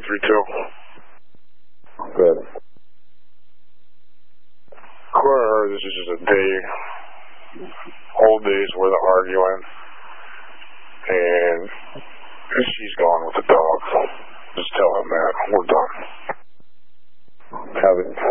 132. Good. Clear, this is just a day, old days where they're arguing, and she's gone with the dog. Just tell him that. We're done.